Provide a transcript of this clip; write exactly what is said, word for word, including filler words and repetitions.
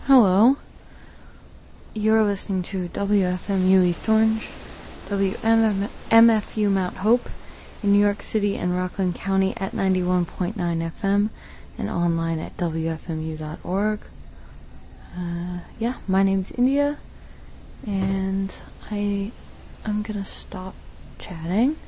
Hello. You're listening to W F M U East Orange, W M F U Mount Hope, in New York City and Rockland County at ninety-one point nine F M, and online at W F M U dot org. Uh, yeah, my name's India, and I, I'm gonna stop chatting